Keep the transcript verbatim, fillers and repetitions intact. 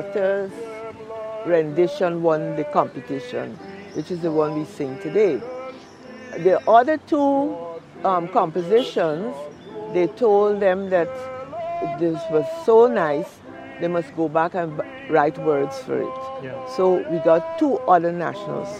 daughter's rendition won the competition, which is the one we sing today. The other two um, compositions, they told them that this was so nice, they must go back and write words for it. Yeah. So we got two other national songs.